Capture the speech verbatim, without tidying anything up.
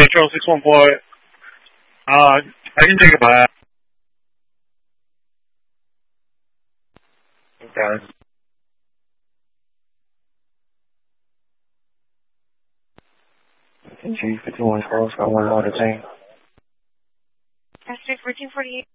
Control six one four. Uh, I can take a bath. Okay. G fifty-one Charles got one more to take. That's fourteen forty-eight.